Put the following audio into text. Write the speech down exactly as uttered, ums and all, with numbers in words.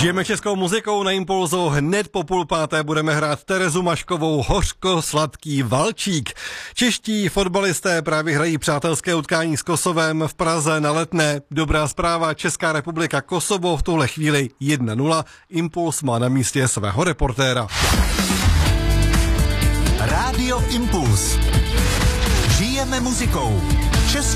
Žijeme českou muzikou na Impulzu, hned po půl páté budeme hrát Terezu Maškovou Hořko-sladký valčík. Čeští fotbalisté právě hrají přátelské utkání s Kosovem v Praze na Letné. Dobrá zpráva, Česká republika Kosovo v tuhle chvíli jedna nula. Impuls má na místě svého reportéra. Rádio Impuls. Žijeme muzikou. Česká